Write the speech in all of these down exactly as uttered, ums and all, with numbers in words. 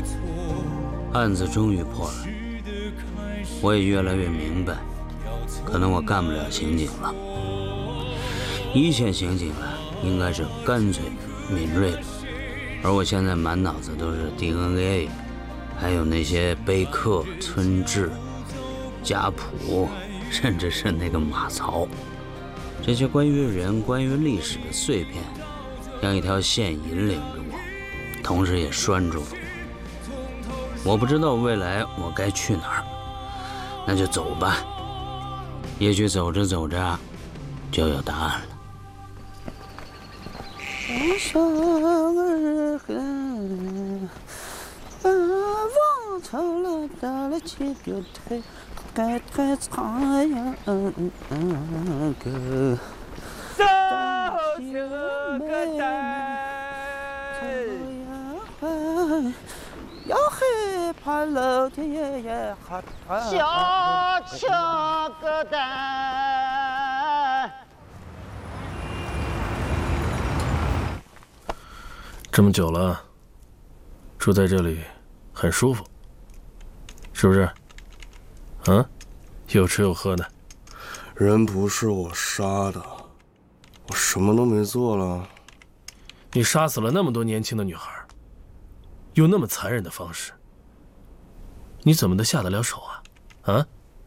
案子终于破了，我也越来越明白，可能我干不了刑警了。一线刑警啊，应该是干脆、敏锐的，而我现在满脑子都是 D N A， 还有那些碑刻、村志、家谱，甚至是那个马槽。这些关于人、关于历史的碎片，像一条线引领着我，同时也拴住了我。我不知道未来我该去哪儿，那就走吧。也许走着走着，就有答案了。 上儿恨，望朝了打了起个腿，该该唱呀个。 走这个蛋， 要害怕老天爷也害怕。 小吃个蛋。 这么久了，住在这里很舒服，是不是？啊，有吃有喝的。 人不是我杀的，我什么都没做了。 你杀死了那么多年轻的女孩，用那么残忍的方式，你怎么能下得了手啊？啊？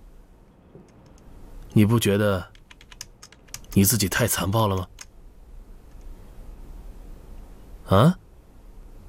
你不觉得你自己太残暴了吗？啊？